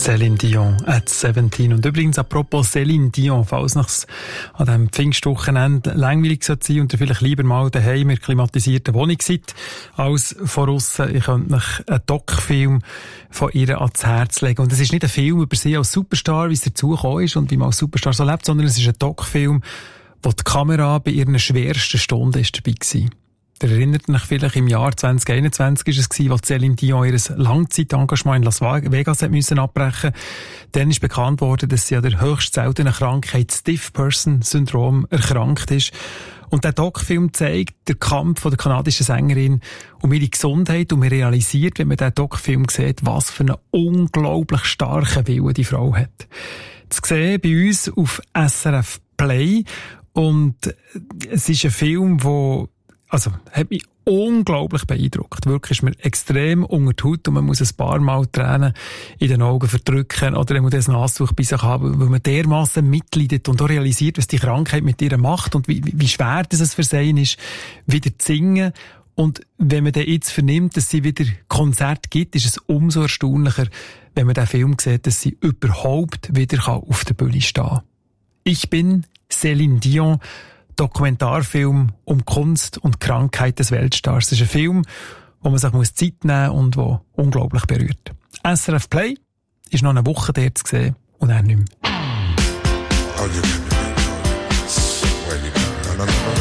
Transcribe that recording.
Céline Dion at 17. Und übrigens, apropos Céline Dion, falls es an diesem Pfingstwochenende langweilig sein sollte und ihr vielleicht lieber mal daheim in der klimatisierten Wohnung seid, als von aussen, ich könnte euch einen Doc-Film von ihr ans Herz legen. Und es ist nicht ein Film über sie als Superstar, wie es dazugekommen ist und wie man als Superstar so lebt, sondern es ist ein Doc-Film, wo die Kamera bei ihren schwersten Stunden ist dabei war. Ihr erinnert euch vielleicht, im Jahr 2021 war es, als Céline Dion ihr Langzeitengagement in Las Vegas musste abbrechen. Dann ist bekannt worden, dass sie an der höchst seltenen Krankheit Stiff Person Syndrom erkrankt ist. Und der Doc-Film zeigt den Kampf der kanadischen Sängerin um ihre Gesundheit und man realisiert, wenn man den Doc-Film sieht, was für einen unglaublich starken Willen die Frau hat. Zu sehen bei uns auf SRF Play. Und es ist ein Film, hat mich unglaublich beeindruckt. Wirklich ist mir extrem unter die Haut und man muss ein paar Mal Tränen in den Augen verdrücken oder man muss ein Nasstuch bei sich haben, weil man dermassen mitleidet und auch realisiert, was die Krankheit mit ihr macht und wie schwer es für sie ist, wieder zu singen. Und wenn man dann jetzt vernimmt, dass sie wieder Konzerte gibt, ist es umso erstaunlicher, wenn man den Film sieht, dass sie überhaupt wieder auf der Bühne stehen kann. Ich bin Céline Dion, Dokumentarfilm um Kunst und Krankheit des Weltstars. Es ist ein Film, wo man sich Zeit nehmen muss und der unglaublich berührt. SRF Play ist noch eine Woche dort zu sehen und dann nicht mehr.